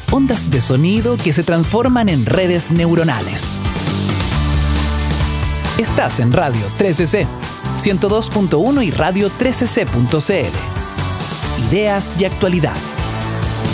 ondas de sonido que se transforman en redes neuronales. Estás en Radio 3CC, 102.1 y radio3cc.cl. Ideas y actualidad.